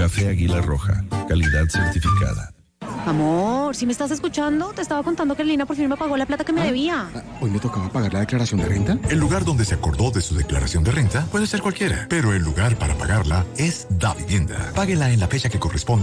Café Águila Roja, calidad certificada. Amor, si me estás escuchando, te estaba contando que Lina por fin me pagó la plata que me debía. ¿Hoy me tocaba pagar la declaración de renta? El lugar donde se acordó de su declaración de renta puede ser cualquiera, pero el lugar para pagarla es Davivienda. Páguela en la fecha que corresponde